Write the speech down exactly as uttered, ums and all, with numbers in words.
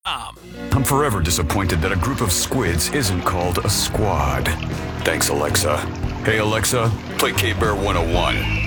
I'm forever disappointed that a group of squids isn't called a squad. Thanks, Alexa. Hey, Alexa, play K-Bear one oh one.